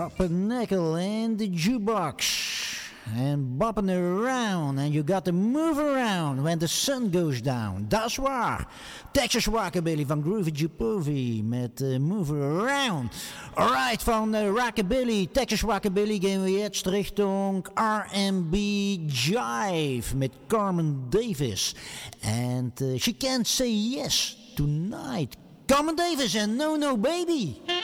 Nickel in the jukebox. And bopping around, and you got to move around when the sun goes down. Dat is waar. Texas Rockabilly van Groovy Jupovi met Move Around. Alright, van Rockabilly, Texas Rockabilly gaan we jetzt richting R&B Jive met Carmen Davis. And she can't say yes tonight. Carmen Davis and No No Baby.